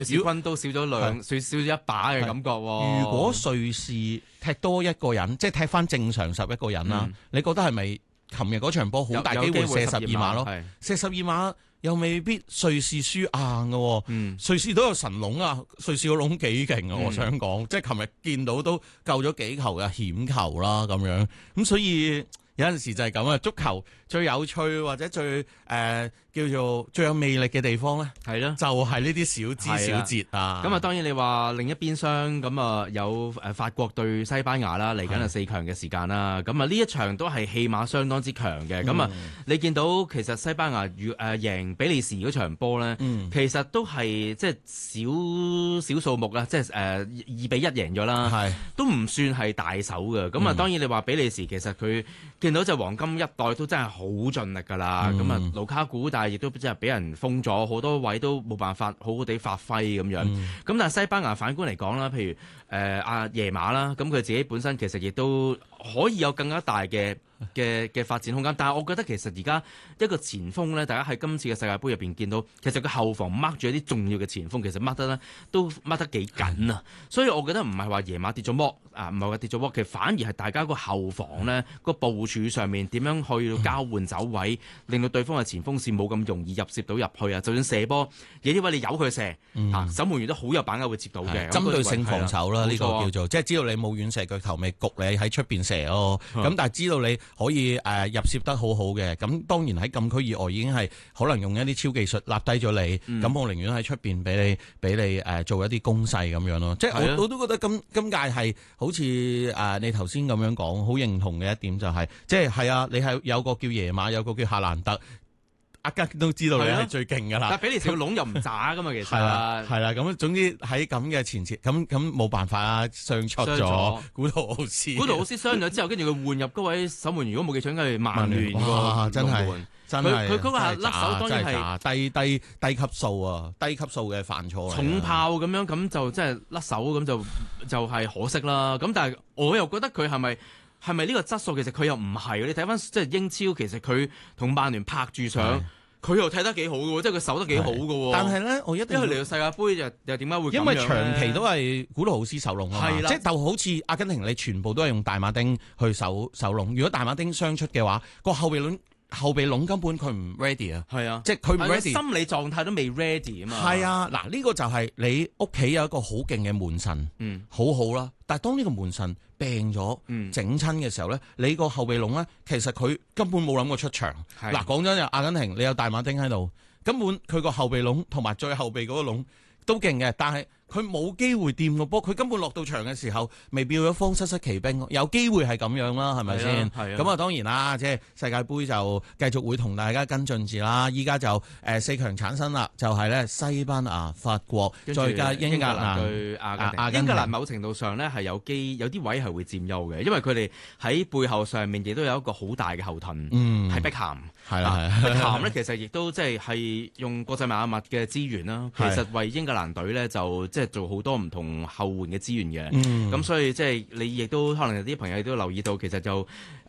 小軍都少咗一把嘅感覺喎。 如果瑞士踢多一個人，即係踢翻正常11個人啦，你覺得係咪琴日嗰場波好大機會射12碼咯？射12碼又未必瑞士輸硬嘅，瑞士都有神龍啊！瑞士個龍幾勁啊！我想講，即係琴日見到都救咗幾球嘅險球啦，咁樣咁所以有陣時就係咁啊！足球最有趣或者最叫做最有魅力嘅地方咧，係咯，就係呢啲小枝小節啊！ 咁啊，當然你話另一邊廂咁啊，有法國對西班牙啦，嚟緊係4強嘅時間啦。咁啊，呢一場都係戲碼相當之強嘅。咁啊，你見到其實西班牙贏比利時嗰場波咧，其實都係即係少數目啦，即係2-1贏咗啦，都唔算係大手嘅。咁啊，當然你話比利時其實佢見到隻黃金一代都真係好盡力㗎啦。咁啊，盧卡古但係亦都真係俾人封咗，好多位都冇辦法好好地發揮咁樣。咁但係西班牙反觀嚟講啦，譬如阿耶馬啦，咁佢自己本身其實亦都可以有更加大嘅發展空間，但係我覺得其實而家一個前鋒咧，大家喺今次嘅世界盃入邊見到，其實個後防掹住一啲重要嘅前鋒，其實掹得咧都掹得幾緊啊！所以我覺得唔係話耶馬跌咗剝啊，唔係話跌咗剝，其實反而係大家個後防咧個部署上面點樣去到交換走位，令到對方嘅前鋒線冇咁容易入攝到入去啊！就算射波，有啲位你由佢射守門員都好有把握會接到嘅。 針對性防守啦，呢個叫做即係知道你冇遠射腳球，咪焗你喺出邊射咯。咁但係知道你可以入攝得好好嘅，咁當然喺禁區以外已經係可能用一啲超技術立低咗你，咁我寧願喺出邊俾你做一啲攻勢咁樣咯。即係我都覺得今屆係好似你頭先咁樣講，好認同嘅一點就係，即係啊，你係有個叫耶馬，有個叫夏蘭特。阿吉都知道你係最勁噶啦， 但係比利時個籠又唔渣噶嘛，其實係啦，咁總之喺咁嘅前設，咁冇辦法啊，傷出咗古圖奧斯傷咗之後，跟住佢換入嗰位守門員，如果冇記錯應該係曼聯哇，真係佢嗰個係甩手，當然係低級數啊，低級數嘅犯錯， 重炮咁樣，咁就真係甩手，咁就係可惜啦。咁但係我又覺得佢係咪呢個質素？其實佢又唔係。你睇翻即係英超，其實佢同曼聯拍住上，佢又踢得幾好嘅喎，即係佢守得幾好嘅喎。但係咧，我一定因為嚟到世界盃又點解會咁樣？因為長期都係古魯豪斯守龍啊嘛，即係就好似阿根廷，你全部都係用大馬丁去守龍。如果大馬丁傷出嘅話，個後備籠根本佢唔 ready 啊。係啊，即係佢唔 ready，心理狀態都未 ready 啊嘛。係啊，嗱呢個就係你屋企有一個好勁嘅門神，好好啦。但係當呢個門神病咗、整親嘅時候咧，你個後備籠咧，其實佢根本冇諗過出場。嗱，講真，阿根廷你有大馬丁喺度，根本佢個後備籠同埋最後備嗰個籠都勁嘅，但係佢冇機會掂個波，佢根本落到場嘅時候，未變咗方失奇兵，有機會係咁樣啦，係咪先？咁啊，當然啦，即係世界盃就繼續會同大家跟進住啦。依家就4強產生啦，就係咧西班牙、法國再加英格蘭對阿根廷。英格蘭某程度上咧係有啲位係會佔優嘅，因為佢哋喺背後上面亦都有一個好大嘅後盾，係碧咸。係啦，碧咸咧其實亦都即係用國際邁阿密嘅資源啦，其實為英格蘭隊咧就即係做好多唔同後援嘅資源嘅，咁所以即係你亦都可能有啲朋友亦都留意到，其實就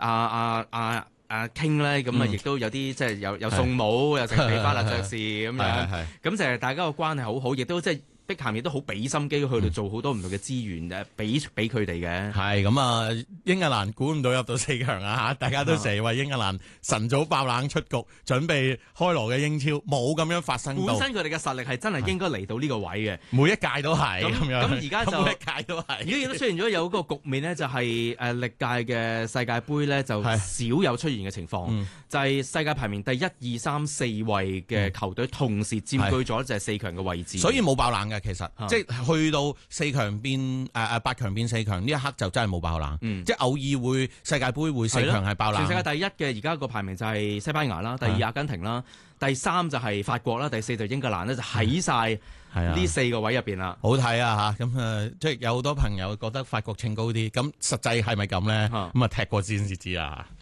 傾咧，咁啊亦都有啲即係有送帽，又成俾翻阿爵士咁樣，咁就係大家個關係好好，亦都即係。碧咸亦都好俾心機去到做好多唔同嘅資源俾佢哋嘅。係咁啊，英格蘭估唔到入到4強啊嚇！大家都成日為英格蘭晨早爆冷出局，準備開鑼嘅英超冇咁樣發生到。本身佢哋嘅實力係真係應該嚟到呢個位嘅，每一屆都係咁樣。咁而家就每一屆都係。而家亦都出現咗有個局面呢，就係歷屆嘅世界盃呢，就少有出現嘅情況，就係世界排名第1、2、3、4位嘅球隊同時佔據咗就係4強嘅位置，所以冇爆冷嘅。其實即係去到4強變8強變4強呢一刻就真係冇爆冷，即係偶爾會世界盃會4強係爆冷。全世界第一嘅而家個排名就係西班牙啦，第2阿根廷啦，第3就係法國啦，第4就英格蘭咧，就喺晒呢4個位入邊啦。好睇啊嚇！咁即係有好多朋友覺得法國稱高啲，咁實際係咪咁咧？咁踢過先至知啊。